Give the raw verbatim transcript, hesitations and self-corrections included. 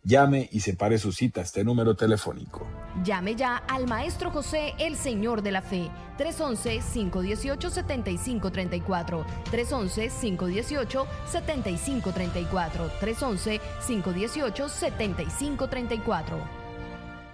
Llame y separe su cita a este número telefónico. Llame ya al Maestro José, el Señor de la Fe, tres once, cinco dieciocho, setenta y cinco treinta y cuatro, tres once, cinco dieciocho, setenta y cinco treinta y cuatro, tres once, cinco dieciocho, setenta y cinco treinta y cuatro.